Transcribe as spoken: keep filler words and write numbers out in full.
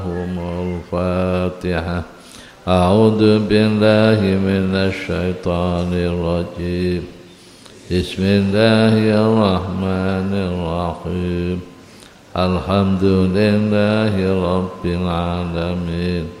الفاتحة. أعوذ بالله من الشيطان الرجيم. بسم الله الرحمن الرحيم. الحمد لله رب العالمين.